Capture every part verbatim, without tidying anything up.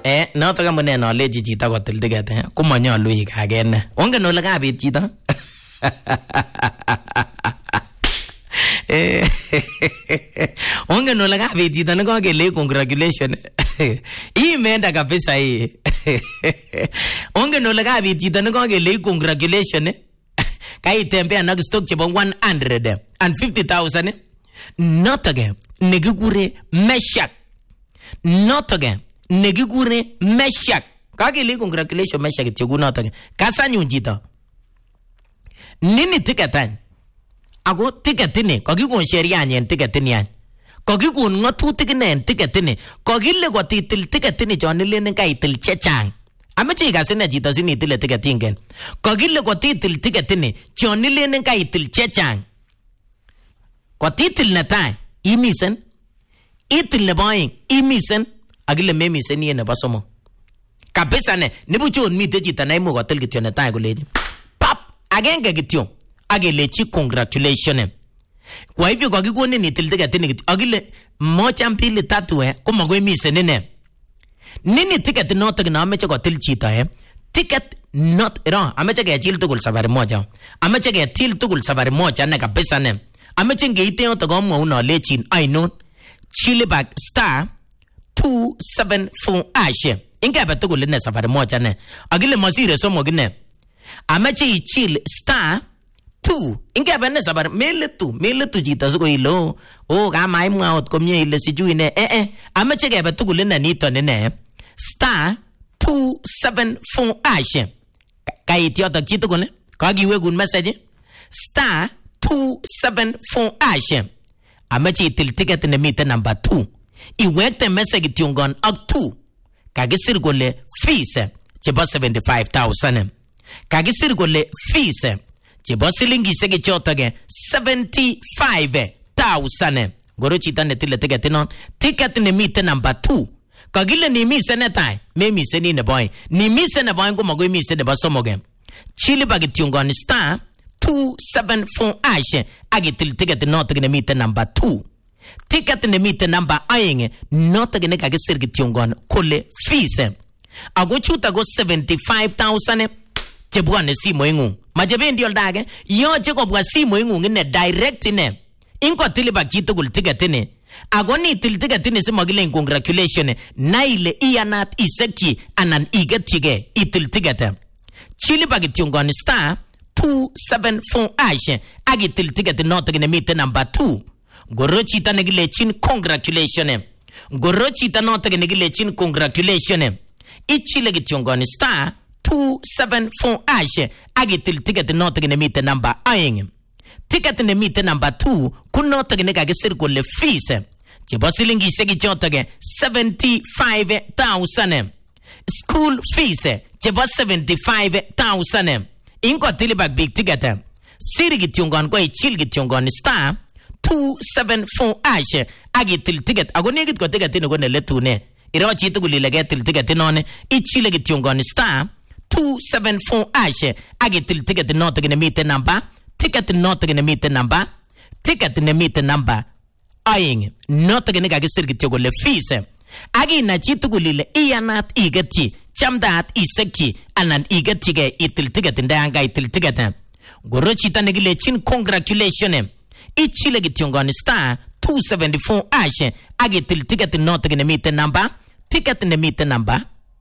Eh, noto kama ne no leji chito kotil ticket eh. Komanyalu ikagene. Ongen ole kabit chito. Eh. Ongen ole kabit chito ne kokele congratulations. Imeenda kabisa hii. Ongen ole kabit chito ne kokele congratulations. Kaitembea na stock chebo one hundred fifty thousand. Not again. Negigure Meshak. Not again. Negigure Meshak. Kakili congratulations Meshak chogu not again. Kasa nyunjita. Nini tiketani? Ako tiketini. Kakikun sheria nyen tiketini yan. Kakikun ngatutik nen tiketini. Kakile kwa titil tiketini chonile nika itil chechang. Ameche kasine jita sini itil tiketingen. Kakile kwa titil tiketini chonile nika itil chechang. Kwa titil netai imisen. Itil nebaing imisen. Agile memisen ye nebo somo. Kabisa ne nibuchon mite chita na imu kotil kityo netai kuleji. Pap agenge kityo. Agelechi congratulations. Kwa hivyo kwa kikoni nitil tiketini kityo. Agile moja mbili tatu eh kumagwe misen nene. Nini ticket not na ameche kotil chita eh. Ticket not ero ameche kechil tugul safari moja. Ameche ketil tugul safari moja ne kabisa ne. Ameche ngeite yoto komwa uno lechin ainon. Chili back star two seven four ash. Ingebe tugul ne safari moja ne. Agile masire somo gine. Ameche ichil star two. Ingebe ne safari mele tu, mele tu jita suko ilo. Oh kama imwa out komye ile sijui ne. Eh eh. Ameche kebe tugul ne nito ne. Star two seven four ash. Kaiti yoto kitu kone. Kagiwe gun message. Star two seven four ash. Ameche itil ticket ne mite number two. Iwekte message tiongon ak two. Kagisir gole fees chebo seventy-five thousand. Kagisir gole fees chebo silingi sege chotage seventy-five thousand. Goro chita ne tile ticket non. Ticket ne mite number two. Kagile ni mise ne tai. Me mise ni ne boy. Ni mise ne boy ko magwe mise ne basomoge. Chili bagi tiongon star two seven four ash. Agitil ticket not ne mite number two. Ticket ne mite number ayenge not ne kagisir gitiongon kole fees. Ago chuta go seventy-five thousand. Chebwa ne simo ingu. Majebe ndi oldage. Yo cheko bwa simo ingu ne direct ne. Inko tiliba kitu gul ticket ne. Ago ni til ticket ne se magile congratulations. Na ile iyanat iseki anan iget chige itil ticket. Chili bagitiongon star two seven four ash. Agitil ticket not ne mite number two. Goro chita negile chin congratulations. Goro chita not negile chin congratulations. Ichile gitiongon star two seven four ash. Agitil ticket not ne mite number aying. Ticket ne mite number two. Kunot ne kagisir kule fees. Chebo silingi segi chotage seventy-five thousand. School fees chebo seventy-five thousand. Inko tilibak big ticket. Siri gitiongon kwa ichil gitiongon star two seven four ash. Agitil ticket. Agonegit ko ticket ino gone letune. Irawa chito gulilege til ticket inone. Ichile gitiongon star two seven four ash. Agitil ticket not gonna meet the number. Ticket not gonna meet the number. Ticket ne meet the number. Aying not gonna gagisir gitogole fees. Agi na chito gulile iyanat igeti. Chamdat iseki anan igetige itil ticket in danga itil ticket. Goro chita negile chin congratulations. Ichile gitiongon star two seventy-four ash. Agitil ticket not gonna meet the number. Ticket ne meet the number.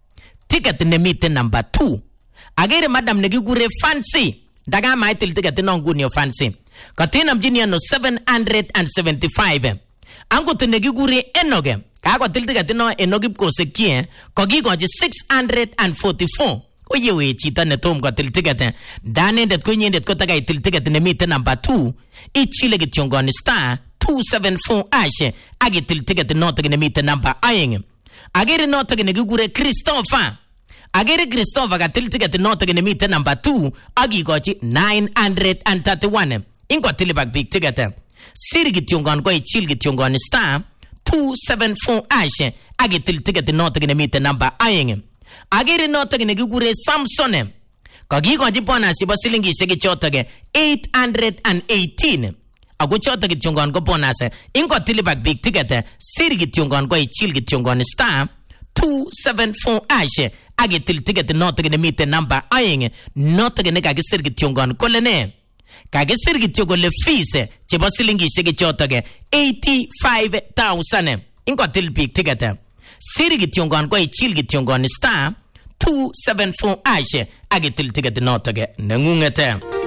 Ticket ne meet the number two. Agere madam negigure fancy. Daga ma itil ticket non gunyo fancy. Katina mjini no seven hundred seventy-five. Ango te negigure enoge. Kako til ticket no enogip ko sekie. Kogi goji six hundred forty-four. Oye we chita ne tom ko til ticket. Dane det ko nyendet ko taga itil ticket ne meet number two. Ichile gitiongon star two seven four ash. Agitil ticket not ne meet number ayeng. Agere not ne gigure Christopher. Agere Christopher gatil ticket not ne meet number two. Agi goji nine hundred thirty-one. Ingo tilibak big ticket. Siri gitiongon ko ichil gitiongon star two seven four ash. Agitil ticket not ne meet number ayeng. Agere not ne gigure Samson. Kagi goji bona si basilingi segi chotage eight hundred eighteen. Ago chotage gitiongon ko bona se. Ingo tilibak big ticket. Siri gitiongon ko ichil gitiongon star two seven four hash agitil ticket noto ne mite number aing noto ne kagisir kityongon kole ne kagisir kityo kole fees chebo silingishek chotoke eighty-five thousand ingotil big ticket sir kityongon ko ichil kityongon star two seven four hash agitil ticket noto ne ngungete